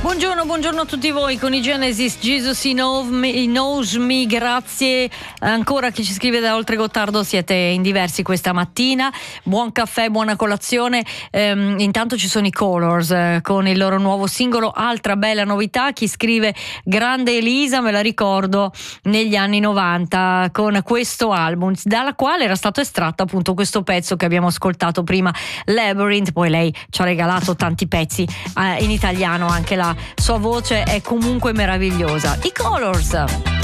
Buongiorno a tutti voi con i Genesis. Jesus knows me, grazie ancora a chi ci scrive da Oltregottardo, siete in diversi questa mattina. Buon caffè, buona colazione. Intanto ci sono i Colors con il loro nuovo singolo, altra bella novità. Chi scrive: grande Elisa, me la ricordo negli anni 90 con questo album, dalla quale era stato estratto appunto questo pezzo che abbiamo ascoltato prima, Labyrinth. Poi lei ci ha regalato tanti pezzi in italiano, anche la sua voce è comunque meravigliosa. I Colors.